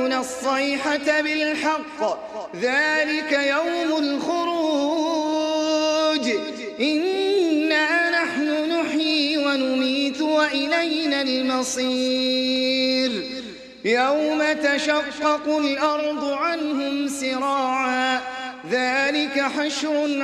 الصيحة بالحق ذلك يوم الخروج إنا نحن نحيي ونميت وإلينا المصير يوم تشقق الأرض عنهم سراعا ذلك حشر